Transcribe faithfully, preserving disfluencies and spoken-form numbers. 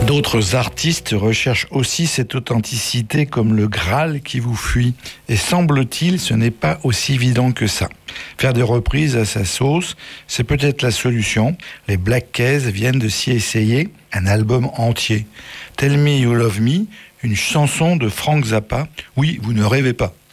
D'autres artistes recherchent aussi cette authenticité comme le Graal qui vous fuit. Et semble-t-il, ce n'est pas aussi évident que ça. Faire des reprises à sa sauce, c'est peut-être la solution. Les Black Keys viennent de s'y essayer, un album entier. Tell Me You Love Me, une chanson de Frank Zappa. Oui, vous ne rêvez pas.